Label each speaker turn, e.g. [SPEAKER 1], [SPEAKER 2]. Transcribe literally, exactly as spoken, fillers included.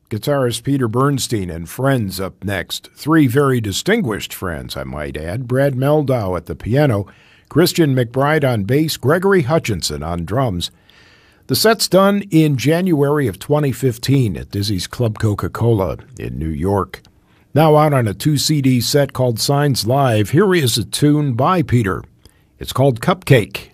[SPEAKER 1] Guitarist Peter Bernstein and friends up next. Three very distinguished friends, I might add. Brad Mehldau at the piano, Christian McBride on bass, Gregory Hutchinson on drums. The set's done in January of twenty fifteen at Dizzy's Club Coca-Cola in New York. Now out on a two-C D set called Signs Live, here is a tune by Peter. It's called Cupcake.